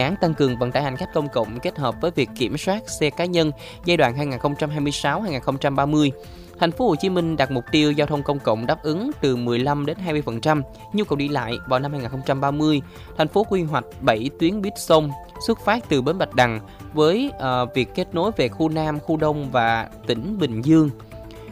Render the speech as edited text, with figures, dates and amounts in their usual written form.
án tăng cường vận tải hành khách công cộng kết hợp với việc kiểm soát xe cá nhân giai đoạn 2026-2030. Thành phố Hồ Chí Minh đặt mục tiêu giao thông công cộng đáp ứng từ 15 đến 20% nhu cầu đi lại vào năm 2030. Thành phố quy hoạch 7 tuyến buýt sông xuất phát từ bến Bạch Đằng với việc kết nối về khu Nam, khu Đông và tỉnh Bình Dương.